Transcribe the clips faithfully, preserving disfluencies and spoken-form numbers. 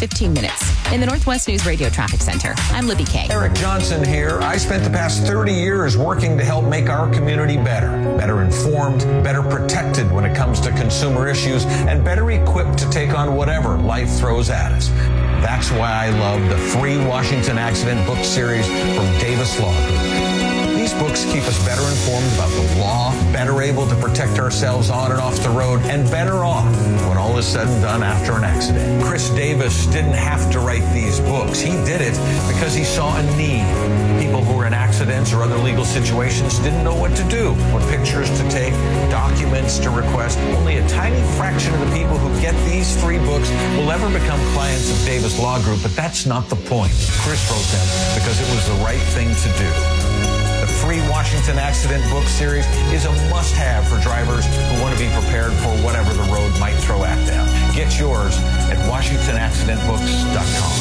fifteen minutes. In the Northwest News Radio Traffic Center, I'm Libby Kay. Eric Johnson here. I spent the past thirty years working to help make our community better. Better informed, better protected when it comes to consumer issues, and better equipped to take on whatever life throws at us. That's why I love the free Washington Accident book series from Davis Law Group. These books keep us better informed about the law, better able to protect ourselves on and off the road, and better off when all is said and done after an accident. Chris Davis didn't have to write these books. He did it because he saw a need. People who were in accidents or other legal situations didn't know what to do, what pictures to take, documents to request. Only a tiny fraction of the people who get these three books will ever become clients of Davis Law Group, but that's not the point. Chris wrote them because it was the right thing to do. The free Washington Accident book series is a must-have for drivers who want to be prepared for whatever the road might throw at them. Get yours at washington accident books dot com.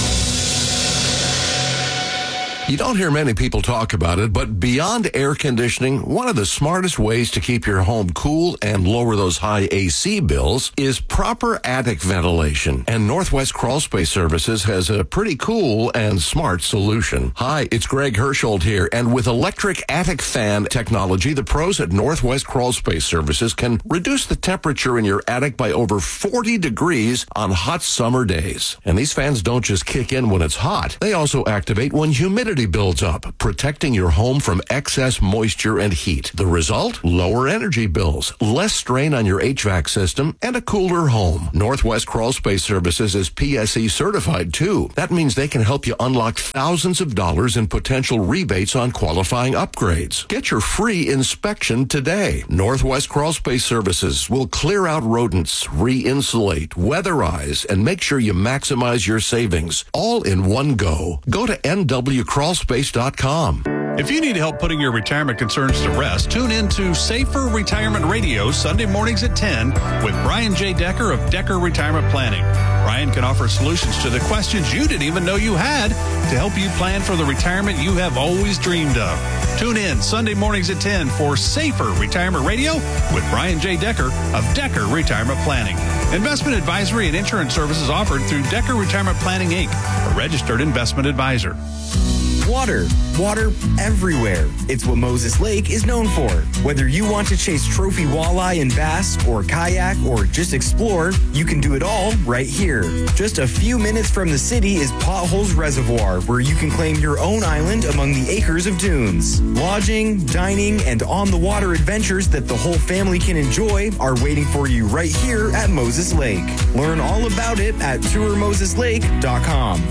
You don't hear many people talk about it, but beyond air conditioning, one of the smartest ways to keep your home cool and lower those high A C bills is proper attic ventilation. And Northwest Crawl Space Services has a pretty cool and smart solution. Hi, it's Greg Hersholt here, and with electric attic fan technology, the pros at Northwest Crawl Space Services can reduce the temperature in your attic by over forty degrees on hot summer days. And these fans don't just kick in when it's hot. They also activate when humidity builds up, protecting your home from excess moisture and heat. The result? Lower energy bills, less strain on your H V A C system, and a cooler home. Northwest Crawl Space Services is P S E certified too. That means they can help you unlock thousands of dollars in potential rebates on qualifying upgrades. Get your free inspection today. Northwest Crawl Space Services will clear out rodents, re-insulate, weatherize, and make sure you maximize your savings, all in one go. Go to N W crawl space dot com. If you need help putting your retirement concerns to rest, tune in to Safer Retirement Radio Sunday mornings at ten with Brian J. Decker of Decker Retirement Planning. Brian can offer solutions to the questions you didn't even know you had to help you plan for the retirement you have always dreamed of. Tune in Sunday mornings at ten for Safer Retirement Radio with Brian J. Decker of Decker Retirement Planning. Investment advisory and insurance services offered through Decker Retirement Planning, Incorporated, a registered investment advisor. Water. Water everywhere. It's what Moses Lake is known for. Whether you want to chase trophy walleye and bass, or kayak, or just explore, you can do it all right here. Just a few minutes from the city is Potholes Reservoir, where you can claim your own island among the acres of dunes. Lodging, dining, and on-the-water adventures that the whole family can enjoy are waiting for you right here at Moses Lake. Learn all about it at tour moses lake dot com.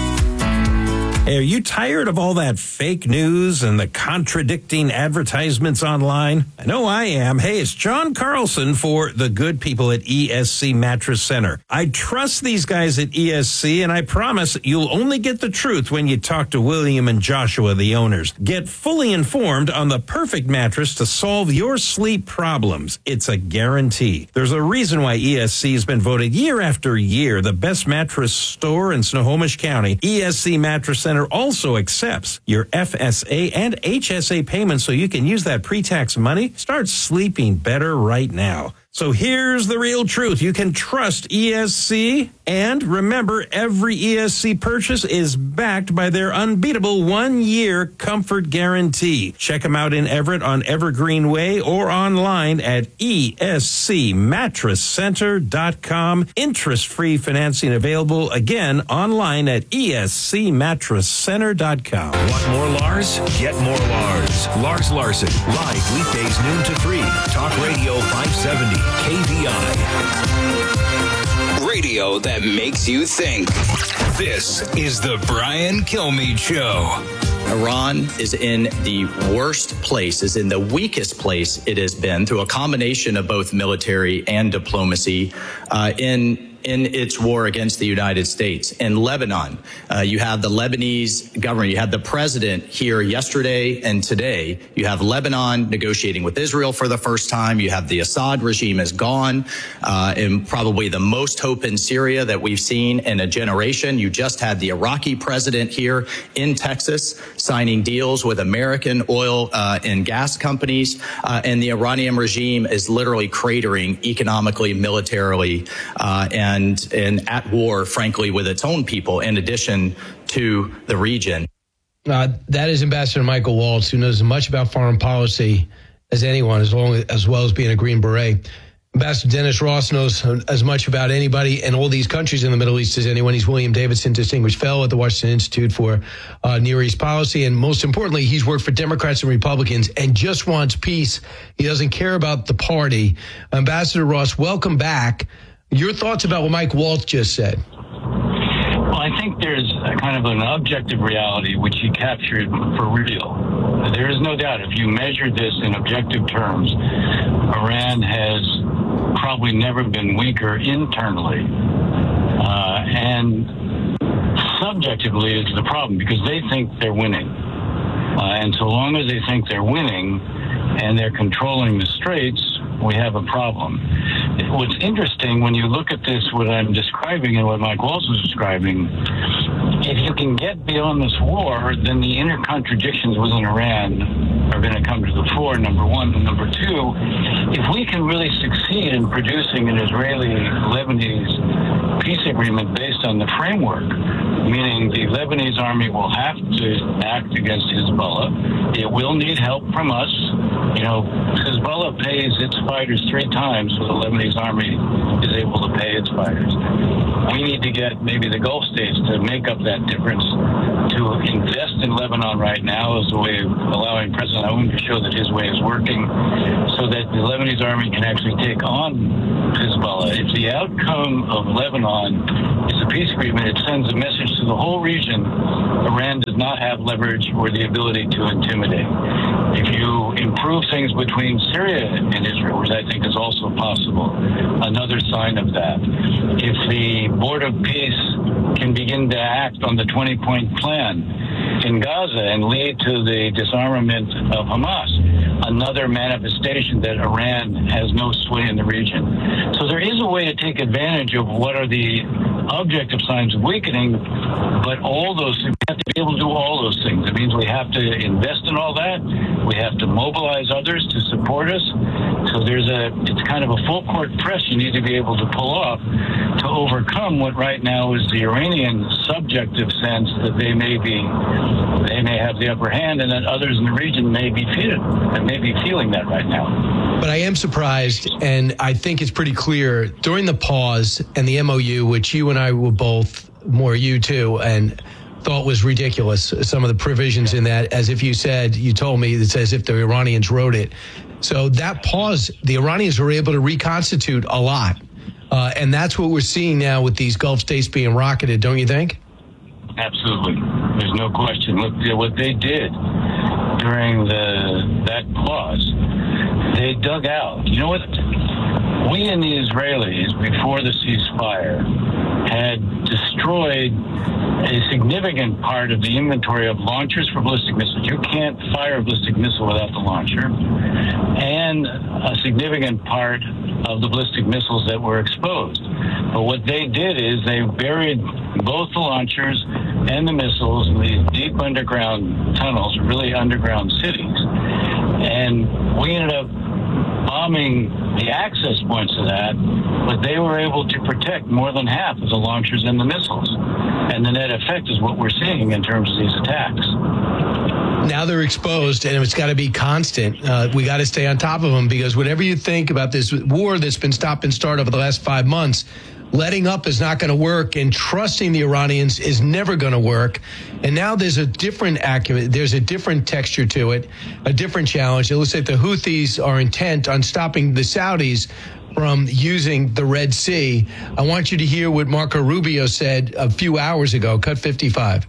Hey, are you tired of all that fake news and the contradicting advertisements online? I know I am. Hey, it's John Carlson for the good people at E S C Mattress Center. I trust these guys at E S C, and I promise you'll only get the truth when you talk to William and Joshua, the owners. Get fully informed on the perfect mattress to solve your sleep problems. It's a guarantee. There's a reason why E S C has been voted year after year the best mattress store in Snohomish County. E S C Mattress Center also accepts your F S A and H S A payments, so you can use that pre-tax money. Start sleeping better right now. So here's the real truth. You can trust E S C, and remember, every E S C purchase is backed by their unbeatable one-year comfort guarantee. Check them out in Everett on Evergreen Way or online at E S C mattress center dot com. Interest-free financing available, again, online at E S C mattress center dot com. Want more Lars? Get more Lars. Lars Larson, live weekdays noon to three. Talk Radio five seventy. K V I. Radio that makes you think. This is the Brian Kilmeade Show. Iran is in the worst place, is in the weakest place it has been through a combination of both military and diplomacy uh, in in its war against the United States. In Lebanon, uh, you have the Lebanese government, you have the president here yesterday and today. You have Lebanon negotiating with Israel for the first time. You have the Assad regime is gone, uh, and probably the most hope in Syria that we've seen in a generation. You just had the Iraqi president here in Texas signing deals with American oil uh, and gas companies, uh, and the Iranian regime is literally cratering economically, militarily, uh, and and, and at war, frankly, with its own people, in addition to the region. Uh, that is Ambassador Michael Waltz, who knows as much about foreign policy as anyone, as long as well as being a Green Beret. Ambassador Dennis Ross knows as much about anybody and all these countries in the Middle East as anyone. He's William Davidson Distinguished Fellow at the Washington Institute for uh, Near East Policy. And most importantly, he's worked for Democrats and Republicans and just wants peace. He doesn't care about the party. Ambassador Ross, welcome back. Your thoughts about what Mike Waltz just said? Well, I think there's a kind of an objective reality which he captured for real. There is no doubt, if you measure this in objective terms, Iran has probably never been weaker internally. Uh, and subjectively is the problem, because they think they're winning. Uh, and so long as they think they're winning and they're controlling the straits, we have a problem. What's interesting when you look at this, what I'm describing and what Mike Waltz was describing, if you can get beyond this war, then the inner contradictions within Iran are going to come to the fore, number one. And number two, if we can really succeed in producing an Israeli-Lebanese peace agreement based on the framework, meaning the Lebanese army will have to act against Hezbollah. It will need help from us. You know, Hezbollah pays its fighters three times what the Lebanese army is able to pay its fighters. We need to get maybe the Gulf states to make up that difference, to invest in Lebanon right now as a way of allowing President Aoun to show that his way is working, so that the Lebanese army can actually take on Hezbollah. If the outcome of Lebanon is a peace agreement, it sends a message to the whole region. Iran does not have leverage or the ability to intimidate. If you improve things between Syria and Israel, which I think is also possible, another sign of that. If the Board of Peace can begin to act on the twenty-point plan in Gaza and lead to the disarmament of Hamas, another manifestation that Iran has no sway in the region. So there is a way to take advantage of what are the objective signs of weakening, but all those things, we have to be able to do all those things. It means we have to invest in all that. We have to mobilize others to support us. So there's a, it's kind of a full court press you need to be able to pull off to overcome what right now is the Iranian subjective sense that they may be, they may have the upper hand, and that others in the region may be feeling, may be feeling that right now. But I am surprised, and I think it's pretty clear during the pause and the M O U, which you and I were both, more you too, and thought was ridiculous. Some of the provisions in that, as if you said, you told me, it's as if the Iranians wrote it. So that pause, the Iranians were able to reconstitute a lot. Uh, and that's what we're seeing now with these Gulf states being rocketed, don't you think? Absolutely. There's no question. Look, what they did during the that pause, they dug out. You know what? We and the Israelis, before the ceasefire, had destroyed a significant part of the inventory of launchers for ballistic missiles. You can't fire a ballistic missile without the launcher. And a significant part of the ballistic missiles that were exposed. But what they did is they buried both the launchers and the missiles in these deep underground tunnels, really underground cities. And we ended up bombing the access points to that, but they were able to protect more than half of the launchers and the missiles. And the net effect is what we're seeing in terms of these attacks. Now they're exposed, and it's got to be constant. Uh, we got to stay on top of them, because whatever you think about this war that's been stop and start over the last five months, letting up is not going to work, and trusting the Iranians is never going to work. And now there's a different acumen, there's a different texture to it, a different challenge. It looks like the Houthis are intent on stopping the Saudis from using the Red Sea. I want you to hear what Marco Rubio said a few hours ago. Cut fifty-five.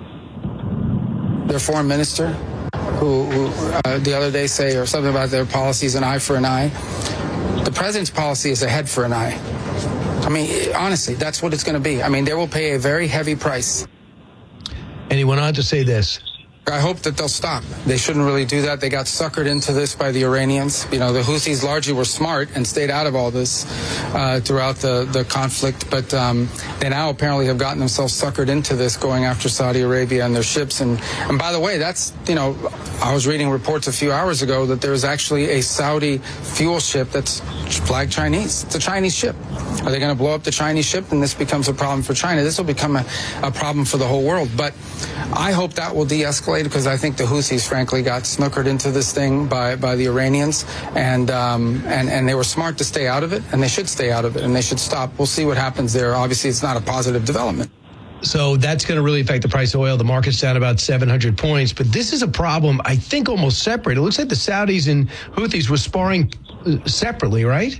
Their foreign minister, who, who uh, the other day say or something about their policy is an eye for an eye. The president's policy is a head for an eye. I mean, honestly, that's what it's going to be. I mean, they will pay a very heavy price. And he went on to say this. I hope that they'll stop. They shouldn't really do that. They got suckered into this by the Iranians. You know, the Houthis largely were smart and stayed out of all this uh, throughout the, the conflict. But um, they now apparently have gotten themselves suckered into this, going after Saudi Arabia and their ships. And, and by the way, that's, you know, I was reading reports a few hours ago that there's actually a Saudi fuel ship that's flagged Chinese. It's a Chinese ship. Are they going to blow up the Chinese ship? And this becomes a problem for China. This will become a, a problem for the whole world. But I hope that will de-escalate, because I think the Houthis, frankly, got snookered into this thing by, by the Iranians, and, um, and and they were smart to stay out of it, and they should stay out of it, and they should stop. We'll see what happens there. Obviously, it's not a positive development. So that's going to really affect the price of oil. The market's down about seven hundred points, but this is a problem, I think, almost separate. It looks like the Saudis and Houthis were sparring separately, right?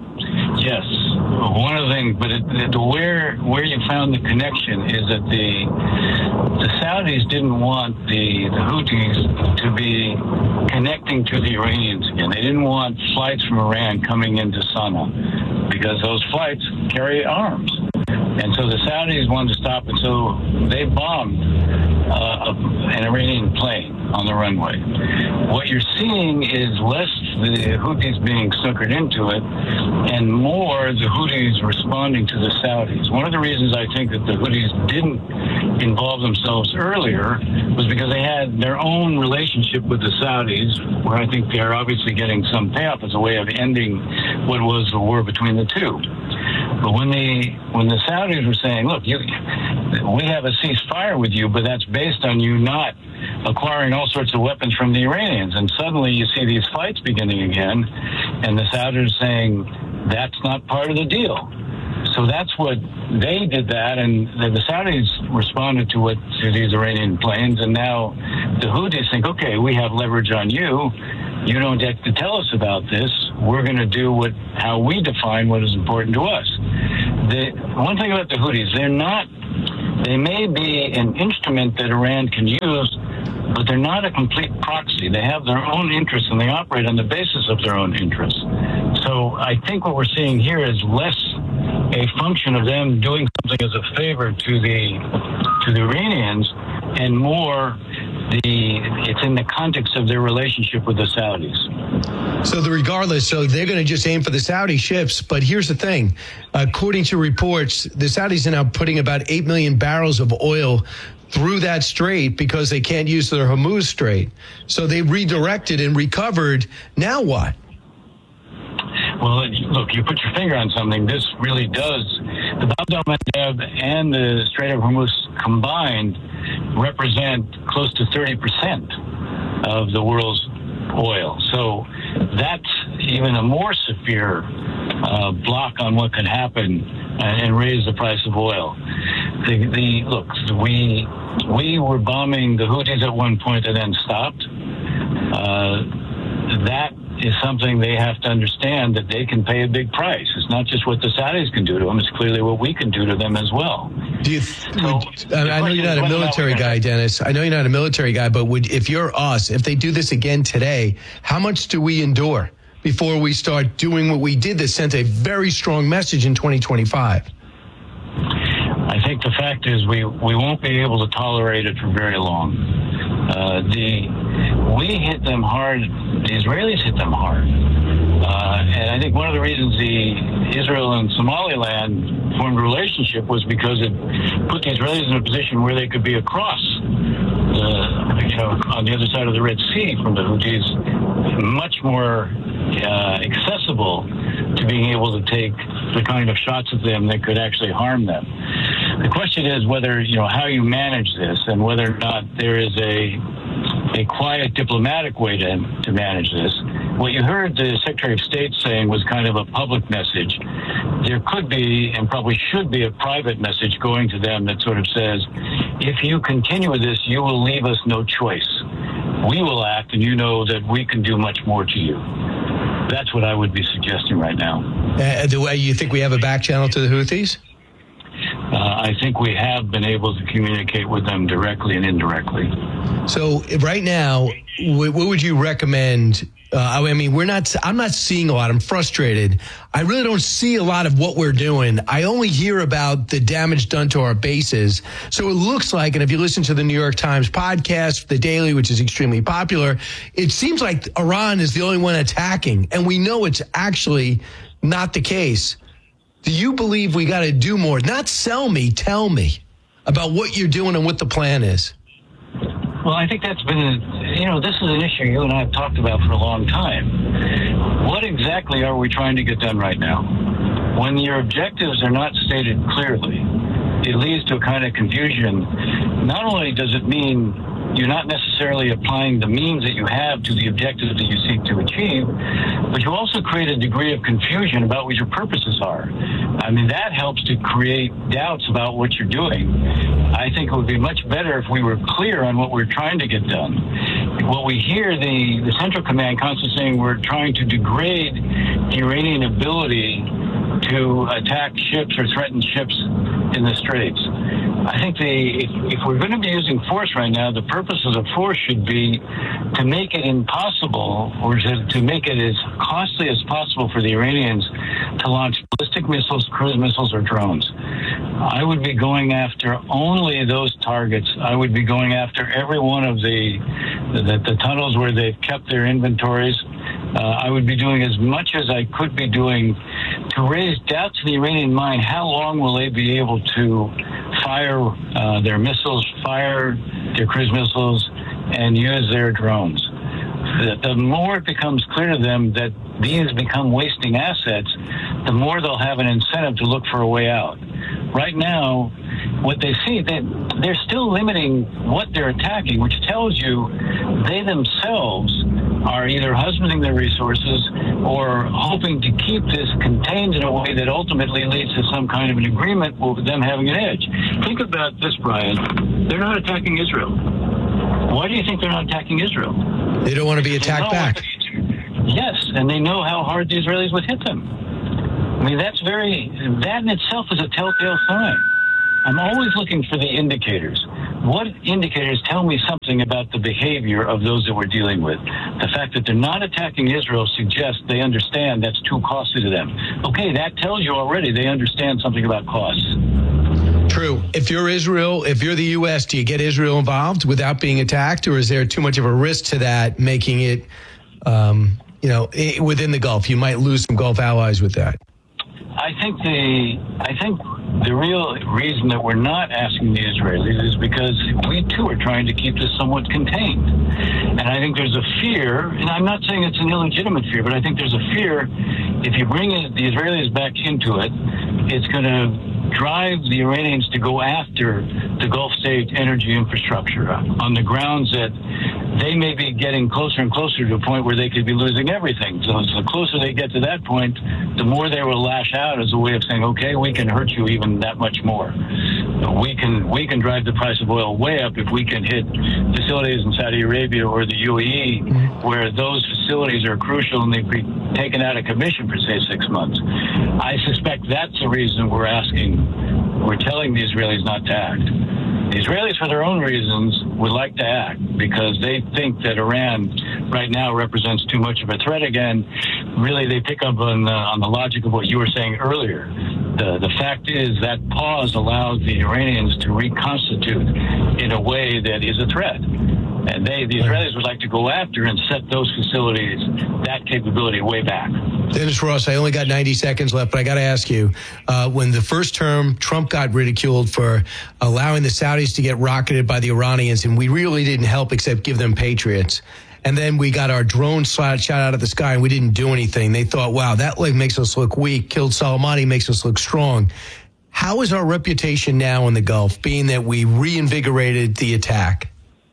Yes, one of the things, but it, it, where where you found the connection is that the the Saudis didn't want the, the Houthis to be connecting to the Iranians again. They didn't want flights from Iran coming into Sana'a, because those flights carry arms. And so the Saudis wanted to stop, and so they bombed uh, an Iranian plane on the runway. What you're seeing is less the Houthis being suckered into it, and more the Houthis responding to the Saudis. One of the reasons I think that the Houthis didn't involve themselves earlier was because they had their own relationship with the Saudis, where I think they are obviously getting some payoff as a way of ending what was the war between the two. But when the when the Saudis were saying, look, you, we have a ceasefire with you, but that's based on you not acquiring all sorts of weapons from the Iranians, and suddenly you see these fights beginning again, and the Saudis are saying that's not part of the deal. So that's what they did that, and the, the Saudis responded to what to these Iranian planes, and now the Houthis think, okay, we have leverage on you. You don't get to tell us about this. We're going to do what how we define what is important to us. The one thing about the Houthis, they're not. They may be an instrument that Iran can use, but they're not a complete proxy. They have their own interests, and they operate on the basis of their own interests. So I think what we're seeing here is less a function of them doing something as a favor to the to the Iranians, and more the it's in the context of their relationship with the Saudis. So the regardless, so they're going to just aim for the Saudi ships. But here's the thing. According to reports, the Saudis are now putting about eight million barrels of oil through that strait because they can't use their Hormuz Strait. So they redirected and recovered. Now what? Well, look, you put your finger on something. This really does. The Bab el-Mandeb and the Strait of Hormuz combined represent close to thirty percent of the world's oil. So that's even a more severe uh, block on what can happen and raise the price of oil. The, the look, we we were bombing the Houthis at one point and then stopped. Uh, that is something they have to understand, that they can pay a big price. It's not just what the Saudis can do to them, it's clearly what we can do to them as well. Do you th- so, would, I know you're not a military guy, Dennis. I know you're not a military guy, but would if you're us, if they do this again today, how much do we endure before we start doing what we did that sent a very strong message in twenty twenty-five? I think the fact is we, we won't be able to tolerate it for very long. Uh, the we hit them hard. The Israelis hit them hard, uh, and I think one of the reasons the Israel and Somaliland formed a relationship was because it put the Israelis in a position where they could be across, the, you know, on the other side of the Red Sea from the Houthis, much more uh, accessible to being able to take the kind of shots at them that could actually harm them. The question is whether, you know, how you manage this, and whether or not there is a a quiet diplomatic way to, to manage this. What you heard the Secretary of State saying was kind of a public message. There could be, and probably should be, a private message going to them that sort of says, if you continue with this, you will leave us no choice. We will act, and you know that we can do much more to you. That's what I would be suggesting right now. Uh, the way you think we have a back channel to the Houthis? Uh, I think we have been able to communicate with them directly and indirectly. So right now, what would you recommend? Uh, I mean, we're not, I'm not seeing a lot. I'm frustrated. I really don't see a lot of what we're doing. I only hear about the damage done to our bases. So it looks like, and if you listen to the New York Times podcast, The Daily, which is extremely popular, it seems like Iran is the only one attacking. And we know it's actually not the case. Do you believe we got to do more? Not sell me, tell me about what you're doing and what the plan is. Well, I think that's been, you know, this is an issue you and I have talked about for a long time. What exactly are we trying to get done right now? When your objectives are not stated clearly, it leads to a kind of confusion. Not only does it mean you're not necessarily applying the means that you have to the objectives that you seek to achieve, but you also create a degree of confusion about what your purposes are. I mean, that helps to create doubts about what you're doing. I think it would be much better if we were clear on what we're trying to get done. What we hear the, the Central Command constantly saying we're trying to degrade the Iranian ability to attack ships or threaten ships in the Straits. I think the, if, if we're going to be using force right now, the purposes of force should be to make it impossible or to, to make it as costly as possible for the Iranians to launch ballistic missiles, cruise missiles, or drones. I would be going after only those targets. I would be going after every one of the, the, the tunnels where they've kept their inventories. Uh, I would be doing as much as I could be doing to raise doubt to the Iranian mind. How long will they be able to fire uh, their missiles, fire their cruise missiles, and use their drones? The, the more it becomes clear to them that these become wasting assets, the more they'll have an incentive to look for a way out. Right now, what they see, they, they're still limiting what they're attacking, which tells you they themselves are either husbanding their resources or hoping to keep this contained in a way that ultimately leads to some kind of an agreement with them having an edge. Think about this, Brian. They're not attacking Israel. Why do you think they're not attacking Israel? They don't want to be attacked back. Yes, and they know how hard the Israelis would hit them. I mean, that's very, that in itself is a telltale sign. I'm always looking for the indicators. What indicators tell me something about the behavior of those that we're dealing with? The fact that they're not attacking Israel suggests they understand that's too costly to them. Okay, that tells you already they understand something about costs. True. If you're Israel, if you're the U S, do you get Israel involved without being attacked, or is there too much of a risk to that, making it, um, you know, within the Gulf? You might lose some Gulf allies with that. I think the I think the real reason that we're not asking the Israelis is because we too are trying to keep this somewhat contained. And I think there's a fear, and I'm not saying it's an illegitimate fear, but I think there's a fear if you bring it, the Israelis back into it, it's going to drive the Iranians to go after the Gulf state energy infrastructure on the grounds that they may be getting closer and closer to a point where they could be losing everything. So the closer they get to that point, the more they will lash out as a way of saying, okay, we can hurt you even that much more. We can we can drive the price of oil way up if we can hit facilities in Saudi Arabia or the U A E where those facilities are crucial and they've been taken out of commission for, say, six months. I suspect that's the reason we're asking, we're telling the Israelis not to act. The Israelis, for their own reasons, would like to act because they think that Iran right now represents too much of a threat again. Really, they pick up on the, on the logic of what you were saying earlier. The, the fact is that pause allows the Iranians to reconstitute in a way that is a threat. And they, the Israelis would like to go after and set those facilities, that capability, way back. Dennis Ross, I only got ninety seconds left, but I got to ask you, uh, when the first term, Trump got ridiculed for allowing the Saudis to get rocketed by the Iranians, and we really didn't help except give them Patriots. And then we got our drone shot out of the sky, and we didn't do anything. They thought, wow, that like makes us look weak. Killed Soleimani makes us look strong. How is our reputation now in the Gulf, being that we reinvigorated the attack?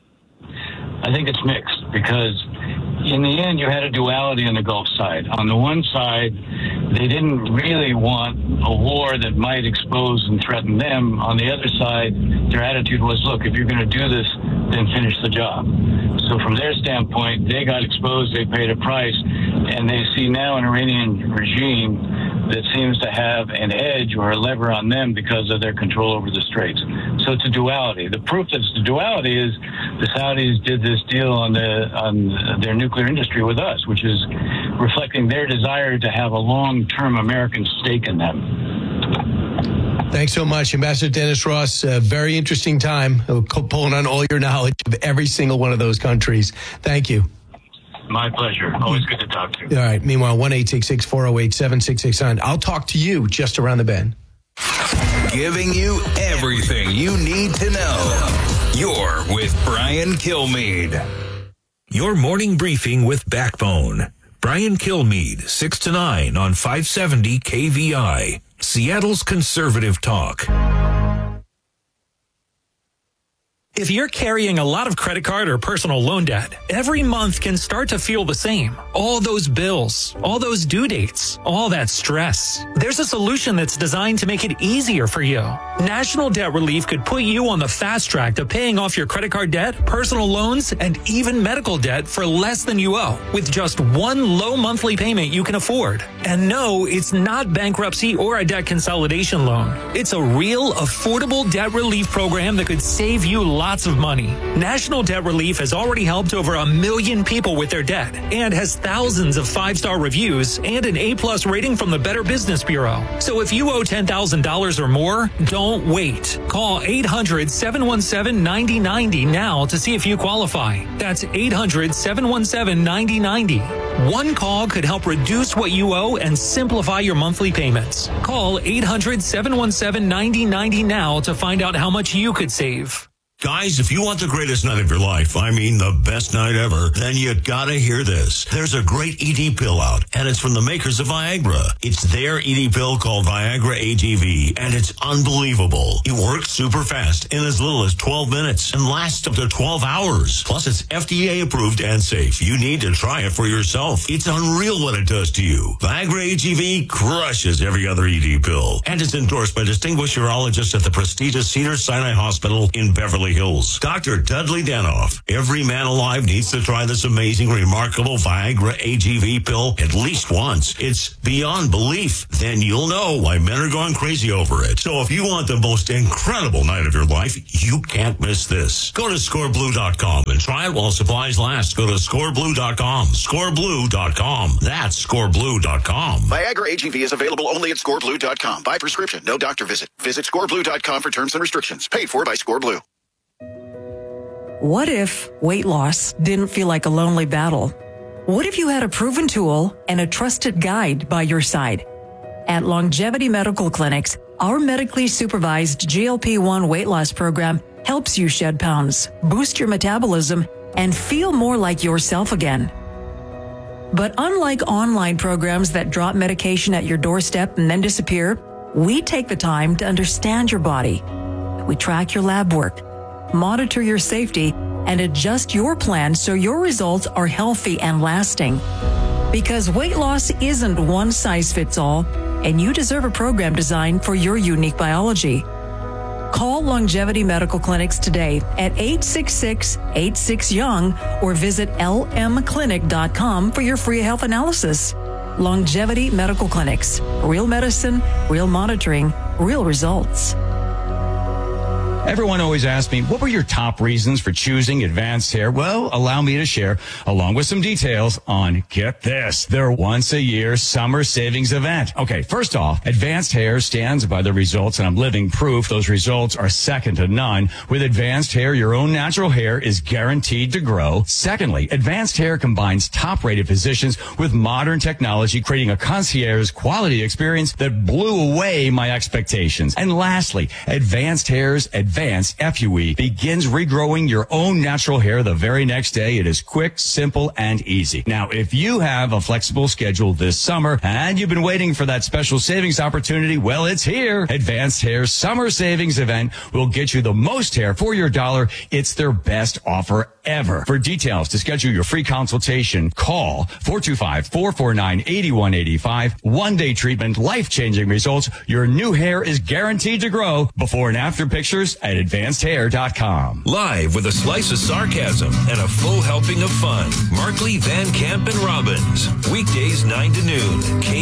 I think it's mixed because in the end, you had a duality on the Gulf side. On the one side, they didn't really want a war that might expose and threaten them. On the other side, their attitude was, look, if you're going to do this, then finish the job. So from their standpoint, they got exposed, they paid a price, and they see now an Iranian regime that seems to have an edge or a lever on them because of their control over the straits. So it's a duality. The proof that it's a duality is the Saudis did this deal on the on their nuclear industry with us, which is reflecting their desire to have a long-term American stake in them. Thanks so much, Ambassador Dennis Ross. A very interesting time uh, pulling on all your knowledge of every single one of those countries. Thank you. My pleasure. Always good to talk to you. All right. Meanwhile, one eight six six, four oh eight, seven six six nine. I'll talk to you just around the bend. Giving you everything you need to know. You're with Brian Kilmeade. Your morning briefing with Backbone. Brian Kilmeade, six to nine on five seventy K V I, Seattle's conservative talk. If you're carrying a lot of credit card or personal loan debt, every month can start to feel the same. All those bills, all those due dates, all that stress. There's a solution that's designed to make it easier for you. National Debt Relief could put you on the fast track to paying off your credit card debt, personal loans, and even medical debt for less than you owe, with just one low monthly payment you can afford. And no, it's not bankruptcy or a debt consolidation loan. It's a real, affordable debt relief program that could save you lots of money. National Debt Relief has already helped over a million people with their debt and has thousands of five-star reviews and an A-plus rating from the Better Business Bureau. So if you owe ten thousand dollars or more, don't wait. Call eight hundred, seven one seven, nine oh nine oh now to see if you qualify. That's eight hundred, seven one seven, nine oh nine oh. One call could help reduce what you owe and simplify your monthly payments. Call eight hundred, seven one seven, nine oh nine oh now to find out how much you could save. Guys, if you want the greatest night of your life, I mean the best night ever, then you gotta hear this. There's a great E D pill out, and it's from the makers of Viagra. It's their E D pill called Viagra A G V, and it's unbelievable. It works super fast in as little as twelve minutes and lasts up to twelve hours. Plus, it's F D A approved and safe. You need to try it for yourself. It's unreal what it does to you. Viagra A G V crushes every other E D pill, and it's endorsed by distinguished urologists at the prestigious Cedars-Sinai Hospital in Beverly Hills. Doctor Dudley Danoff. Every man alive needs to try this amazing, remarkable Viagra A G V pill at least once. It's beyond belief. Then you'll know why men are going crazy over it. So if you want the most incredible night of your life, you can't miss this. Go to score blue dot com and try it while supplies last. Go to score blue dot com. score blue dot com. That's score blue dot com. Viagra A G V is available only at score blue dot com. By prescription, no doctor visit. Visit score blue dot com for terms and restrictions. Paid for by ScoreBlue. What if weight loss didn't feel like a lonely battle? What if you had a proven tool and a trusted guide by your side? At Longevity Medical Clinics, our medically supervised G L P one weight loss program helps you shed pounds, boost your metabolism, and feel more like yourself again. But unlike online programs that drop medication at your doorstep and then disappear, we take the time to understand your body. We track your lab work, monitor your safety, and adjust your plan so your results are healthy and lasting. Because weight loss isn't one size fits all, and you deserve a program designed for your unique biology. Call Longevity Medical Clinics today at eight six six, eight six, young or visit L M clinic dot com for your free health analysis. Longevity Medical Clinics. Real medicine, real monitoring, real results. Everyone always asks me, what were your top reasons for choosing Advanced Hair? Well, allow me to share, along with some details on, get this, their once-a-year summer savings event. Okay, first off, Advanced Hair stands by the results, and I'm living proof those results are second to none. With Advanced Hair, your own natural hair is guaranteed to grow. Secondly, Advanced Hair combines top-rated physicians with modern technology, creating a concierge quality experience that blew away my expectations. And lastly, Advanced Hair's Advanced F U E begins regrowing your own natural hair the very next day. It is quick, simple, and easy. Now, if you have a flexible schedule this summer and you've been waiting for that special savings opportunity, well, it's here. Advanced Hair's summer savings event will get you the most hair for your dollar. It's their best offer ever. For details to schedule your free consultation, call four two five, four four nine, eight one eight five. One-day treatment, life-changing results. Your new hair is guaranteed to grow. Before and after pictures at advanced hair dot com. Live with a slice of sarcasm and a full helping of fun. Markley, Van Camp, and Robbins. Weekdays nine to noon. K